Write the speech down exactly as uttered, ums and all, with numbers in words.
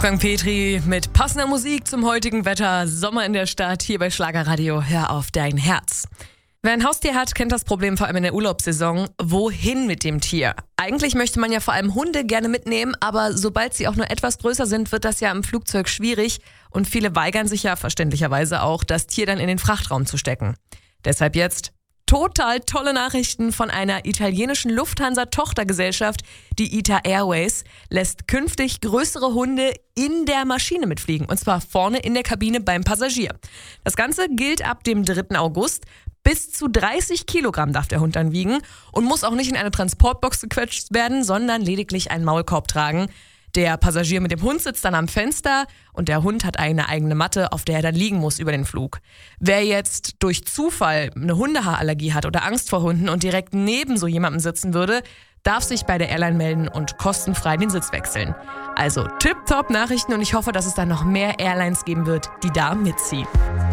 Frank Petri mit passender Musik zum heutigen Wetter. Sommer in der Stadt, hier bei Schlagerradio. Hör auf dein Herz. Wer ein Haustier hat, kennt das Problem vor allem in der Urlaubssaison. Wohin mit dem Tier? Eigentlich möchte man ja vor allem Hunde gerne mitnehmen, aber sobald sie auch nur etwas größer sind, wird das ja im Flugzeug schwierig. Und viele weigern sich ja verständlicherweise auch, das Tier dann in den Frachtraum zu stecken. Deshalb jetzt total tolle Nachrichten von einer italienischen Lufthansa-Tochtergesellschaft. Die I T A Airways lässt künftig größere Hunde in der Maschine mitfliegen. Und zwar vorne in der Kabine beim Passagier. Das Ganze gilt ab dem dritten August. Bis zu dreißig Kilogramm darf der Hund dann wiegen und muss auch nicht in eine Transportbox gequetscht werden, sondern lediglich einen Maulkorb tragen. Der Passagier mit dem Hund sitzt dann am Fenster und der Hund hat eine eigene Matte, auf der er dann liegen muss über den Flug. Wer jetzt durch Zufall eine Hundehaarallergie hat oder Angst vor Hunden und direkt neben so jemandem sitzen würde, darf sich bei der Airline melden und kostenfrei den Sitz wechseln. Also tipptopp Nachrichten und ich hoffe, dass es dann noch mehr Airlines geben wird, die da mitziehen.